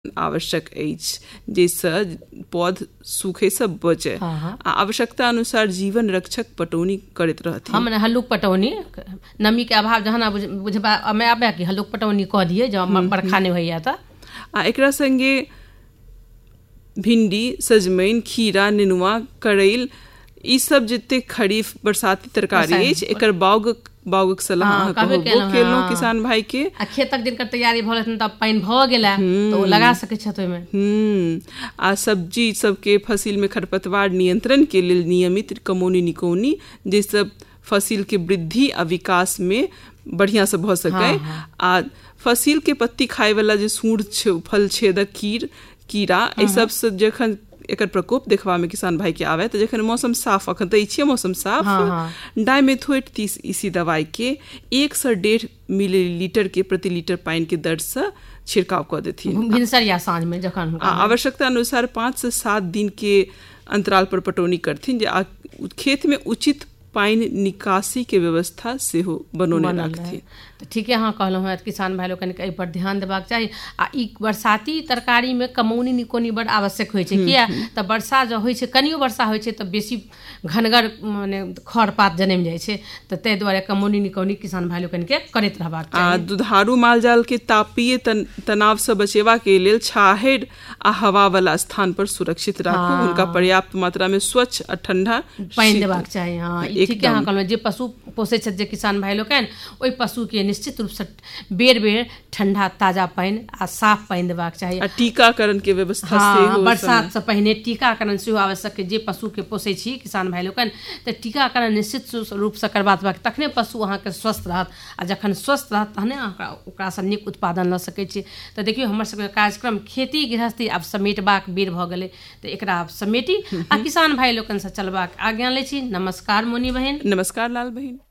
आवश्यक अछि जाहिसँ पौध सूखे से बचे। आवश्यकता अनुसार जीवन रक्षक पटौनी करैत रहथिन। हम हल्लुक पटौनी नमी के अभाव जहन बुझबा में आबे कि हल्लुक पटौनी कऽ दिए जब बरखा नहीं होइया त एकरा संगे भिंडी, सजमनि, खीरा, नेनुआ, करैल ई सब जते खरीफ बरसाती तरकारी अछि एकर बाउगक सलाह केलहुँ किसान भाई के। खेतक दिनकर तैयारी भऽ गेल तब पानि भऽ गेला तऽ ओ लगा सकै छथि ओहिमे। आ सब्जी सबके फसिल में खरपतवार नियंत्रण के लेल नियमित कमौनी निकौनी जाहिसँ फसिल के वृद्धि आ विकास में बढ़िया से भऽ सकै। आ फसिल के पत्ती खाय वाला जे सूंड फल छेदक कीड़ा एहि सबसँ जखन एकर प्रकोप देखबा में किसान भाई के आवे तो जखन मौसम साफ अखन तऽ छियै मौसम साफ डाइमेथोएट 30 इसी दवाई के 1 से 1.5 मिलीलीटर के प्रति लीटर पानी के दर से छिड़काव कर देथिन भिनसर या साँझ में जखन आवश्यकता अनुसार 5 से 7 दिन के अंतराल पर पटौनी करथिन जे खेत में उचित पानी निकासी के व्यवस्था से हो बनौने रखथिन। तो ठीक है हाँ कहलहुँ है किसान भाई लोगन के एहि पर ध्यान देबाक चाही। आ ई बरसाती तरकारी में कमौनी निकौनी बड़ आवश्यक होइ छै किया तऽ वर्षा जो होइ छै कनियो वर्षा होइ छै तऽ बेसी घनगर माने खर पात जन्म जाइ छै तऽ ताहि दुआरे कमौनी निकौनी किसान भाई लोगन के करैत रहबाक चाही। दुधारू मालजाल के तापीय तनाव से बचेबा के लेल छाहरि आ हवा वाला स्थान पर सुरक्षित राखू। उनका पर्याप्त मात्रा में स्वच्छ आ ठंडा पानी देबाक चाही। हाँ ठीक है हाँ कहलहुँ जे पशु पोषै छथि जे किसान भाई लोगन ओहि पशु के निश्चित रूप से बेर ठंडा ताजा पानी आ साफ पानी देबाक चाही। टीकाकरण के व्यवस्था से बरसात से पहिने टीकाकरण सेहो आवश्यक है। जे पशु के पोषै छी किसान भाई लोगन तऽ टीकाकरण निश्चित रूप से करबा देबाक तखने पशु अहाँके स्वस्थ रहत आ जखन स्वस्थ रहत तहने ओकरा से नीक उत्पादन लऽ सकै छी। तऽ देखियौ हमर सबके कार्यक्रम खेती गृहस्थी आब समेटबाक बेर भऽ गेलै तऽ एकरा आब समेटी आ किसान भाई लोगन से चलबाक आज्ञा लै छी। नमस्कार मोनी बहन। नमस्कार लाल बहन।